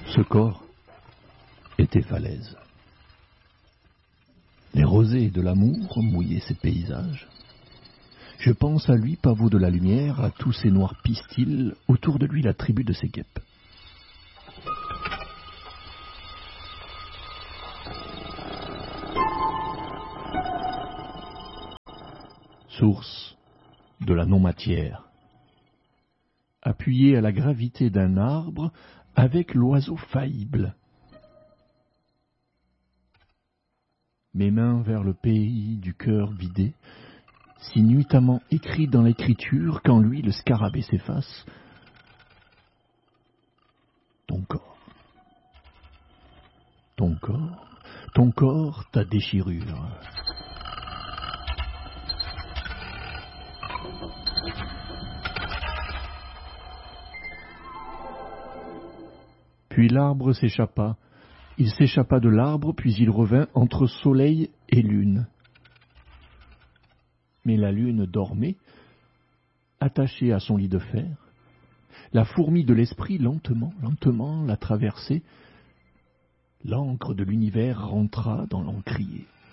Ce corps était falaise. Les rosées de l'amour mouillaient ses paysages. Je pense à lui, pavot de la lumière, à tous ces noirs pistils, autour de lui la tribu de ses guêpes. Source de la non-matière, appuyé à la gravité d'un arbre avec l'oiseau faillible. Mes mains vers le pays du cœur vidé, si nuitamment écrit dans l'écriture qu'en lui le scarabée s'efface. Ton corps, ton corps, ton corps, ta déchirure. Puis l'arbre s'échappa, il s'échappa de l'arbre, puis il revint entre soleil et lune. Mais la lune dormait, attachée à son lit de fer. La fourmi de l'esprit, lentement, lentement, la traversait. L'encre de l'univers rentra dans l'encrier.